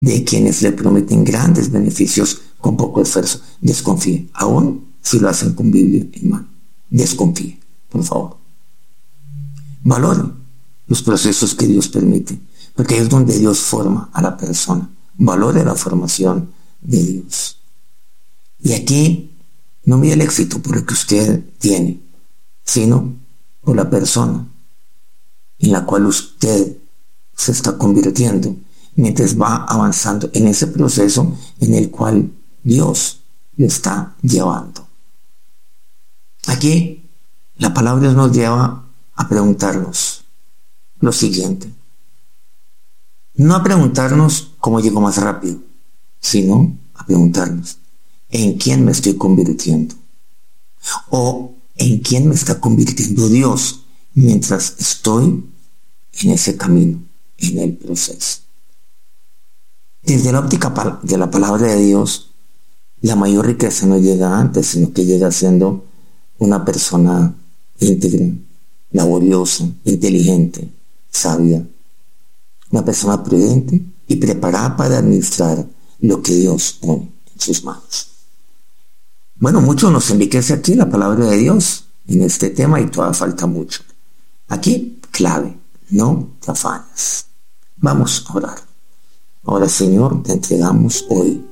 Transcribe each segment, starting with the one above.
de quienes le prometen grandes beneficios con poco esfuerzo. Desconfíe, aún si lo hacen con Biblia en mano. Desconfíe, por favor. Valore los procesos que Dios permite, porque es donde Dios forma a la persona. Valore la formación de Dios. Y aquí no mide el éxito por lo que usted tiene, sino por la persona en la cual usted se está convirtiendo mientras va avanzando en ese proceso en el cual Dios lo está llevando. Aquí la palabra nos lleva a preguntarnos lo siguiente. No a preguntarnos cómo llego más rápido, sino a preguntarnos ¿en quién me estoy convirtiendo? ¿O en quién me está convirtiendo Dios mientras estoy en ese camino, en el proceso? Desde la óptica de la palabra de Dios, la mayor riqueza no llega antes, sino que llega siendo una persona íntegra, laboriosa, inteligente, sabia, una persona prudente y preparada para administrar lo que Dios pone en sus manos. Bueno, mucho nos enriquece aquí la palabra de Dios en este tema y todavía falta mucho. Aquí, clave, no te afanes. Vamos a orar. Ahora, Señor, te entregamos hoy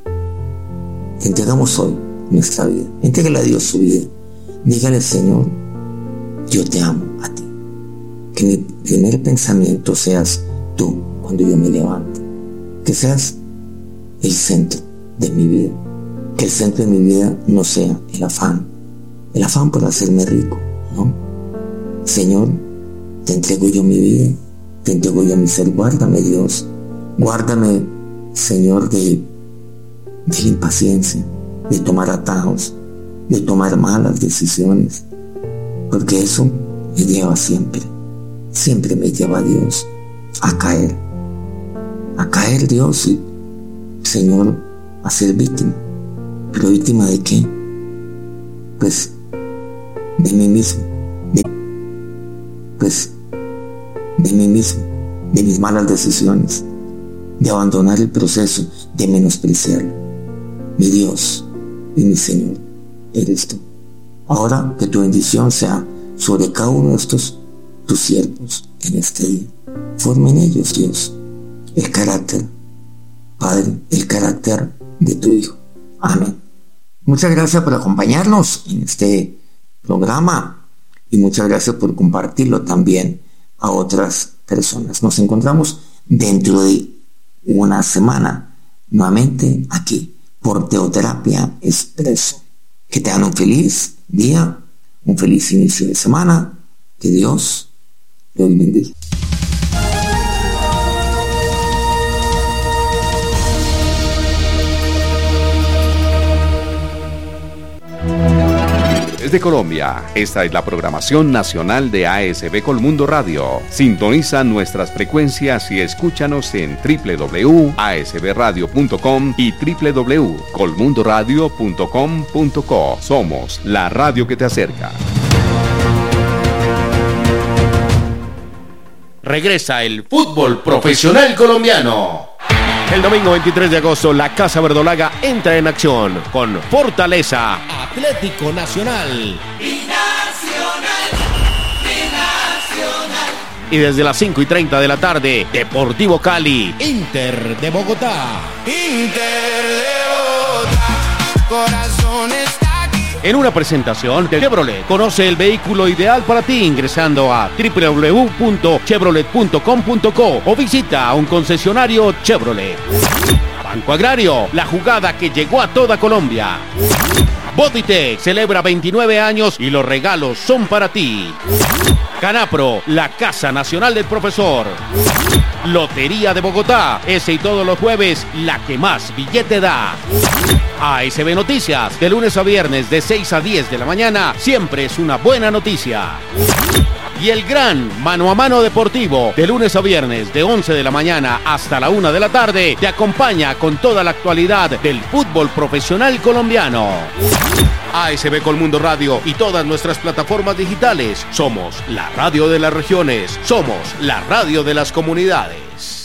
nuestra vida. Entrégale a Dios su vida. Dígale, Señor, yo te amo a ti. Que mi primer pensamiento seas tú cuando yo me levanto. Que seas el centro de mi vida. Que el centro de mi vida no sea el afán por hacerme rico, ¿no? Señor, te entrego yo mi vida, te entrego yo mi ser. Guárdame, Dios. Guárdame, Señor, de la impaciencia, de tomar atajos, de tomar malas decisiones, porque eso me lleva siempre me lleva a Dios a caer, Dios, y Señor, a ser víctima. ¿Pero víctima de qué? Pues de mí mismo, de mis malas decisiones, de abandonar el proceso, de menospreciarlo. Mi Dios y mi Señor eres tú. Ahora que tu bendición sea sobre cada uno de estos tus siervos en este día. Forma en ellos, Dios, el carácter, Padre, el carácter de tu Hijo. Amén. Muchas gracias por acompañarnos en este programa y muchas gracias por compartirlo también a otras personas. Nos encontramos dentro de una semana nuevamente aquí por Teoterapia Expreso. Que tengan un feliz día, un feliz inicio de semana. Que Dios los bendiga. Desde Colombia, esta es la programación nacional de ASB Colmundo Radio. Sintoniza nuestras frecuencias y escúchanos en www.asbradio.com y www.colmundoradio.com.co. Somos la radio que te acerca. Regresa el fútbol profesional colombiano. El domingo 23 de agosto, la Casa Verdolaga entra en acción con Fortaleza, Atlético Nacional. Y desde las 5:30 de la tarde, Deportivo Cali, Inter de Bogotá. Inter de Bogotá, corazones. En una presentación de Chevrolet, conoce el vehículo ideal para ti ingresando a www.chevrolet.com.co o visita a un concesionario Chevrolet. Banco Agrario, la jugada que llegó a toda Colombia. Bodytech celebra 29 años y los regalos son para ti. Canapro, la Casa Nacional del Profesor. Lotería de Bogotá, ese y todos los jueves, la que más billete da. ASB Noticias, de lunes a viernes de 6 a 10 de la mañana, siempre es una buena noticia. Y el gran Mano a Mano Deportivo, de lunes a viernes de 11 de la mañana hasta la 1 de la tarde, te acompaña con toda la actualidad del fútbol profesional colombiano. ASB Colmundo Radio y todas nuestras plataformas digitales. Somos la radio de las regiones. Somos la radio de las comunidades.